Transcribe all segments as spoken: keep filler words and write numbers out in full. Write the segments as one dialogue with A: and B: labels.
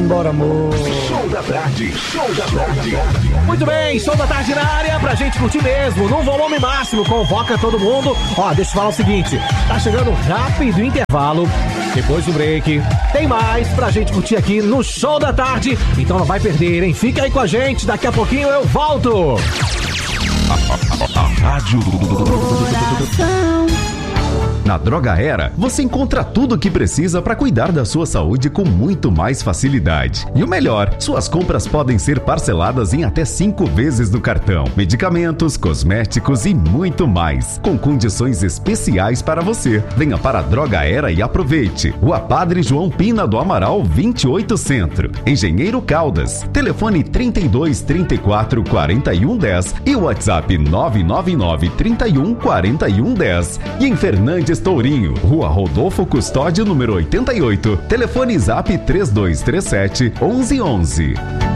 A: Bora, amor.
B: Show da tarde, show da tarde.
A: Muito bem, show da tarde na área pra gente curtir mesmo, num volume máximo, convoca todo mundo. Ó, deixa eu falar o seguinte, tá chegando rápido o intervalo, depois do break, tem mais pra gente curtir aqui no Show da Tarde, então não vai perder, hein? Fica aí com a gente, daqui a pouquinho eu volto.
B: A rádio
C: Coração.
D: Na Droga Era, você encontra tudo o que precisa para cuidar da sua saúde com muito mais facilidade. E o melhor, suas compras podem ser parceladas em até cinco vezes no cartão. Medicamentos, cosméticos e muito mais, com condições especiais para você. Venha para a Droga Era e aproveite. Rua Padre João Pina do Amaral, vinte e oito Centro. Engenheiro Caldas. Telefone trinta e dois, trinta e quatro, quarenta e um, dez e o WhatsApp nove nove nove, trinta e um, quarenta e um, dez. E em Fernandes Tourinho, Rua Rodolfo Custódio, número oitenta e oito. Telefone Zap três dois três sete, onze onze.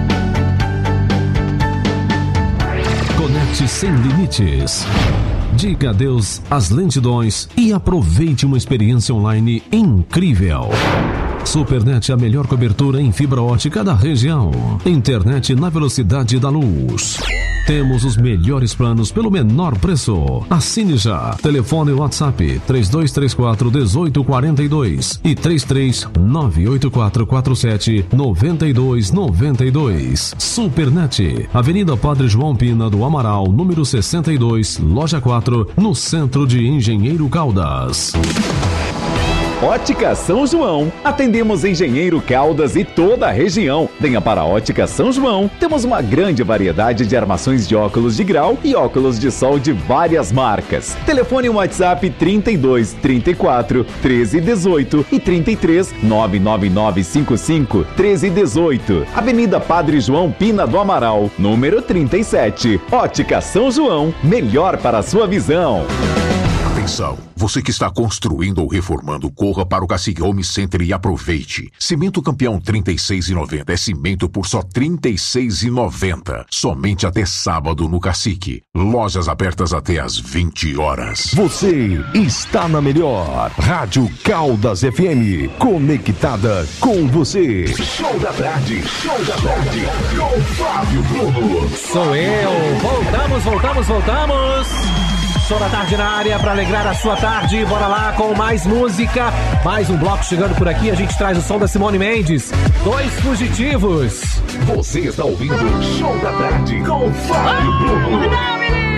E: Conecte sem limites. Diga adeus às lentidões e aproveite uma experiência online incrível. Supernet, a melhor cobertura em fibra ótica da região. Internet na velocidade da luz. Temos os melhores planos pelo menor preço. Assine já. Telefone WhatsApp três dois três quatro, um oito quatro dois e três três nove oito quatro quatro sete, nove dois nove dois. Supernet, Avenida Padre João Pina do Amaral, número sessenta e dois, Loja quatro, no centro de Engenheiro Caldas.
D: Ótica São João. Atendemos Engenheiro Caldas e toda a região. Venha para a Ótica São João. Temos uma grande variedade de armações de óculos de grau e óculos de sol de várias marcas. Telefone WhatsApp trinta e dois, trinta e quatro, treze, dezoito e trinta e três, nove nove nove cinco cinco, treze, dezoito. Avenida Padre João Pina do Amaral, número trinta e sete. Ótica São João. Melhor para a sua visão.
B: Atenção, você que está construindo ou reformando, corra para o Cacique Home Center e aproveite. Cimento Campeão trinta e seis reais e noventa centavos é cimento por só trinta e seis reais e noventa centavos. Somente até sábado no Cacique. Lojas abertas até às vinte horas.
F: Você está na melhor Rádio Caldas F M, conectada com você.
B: Show da tarde, show da tarde, com Fábio Bruno.
A: Sou eu, voltamos, voltamos, voltamos. Show da Tarde na área para alegrar a sua tarde. Bora lá com mais música. Mais um bloco chegando por aqui. A gente traz o som da Simone Mendes. Dois Fugitivos.
B: Você está ouvindo Show da Tarde com Fábio Bruno.
C: Não, menino!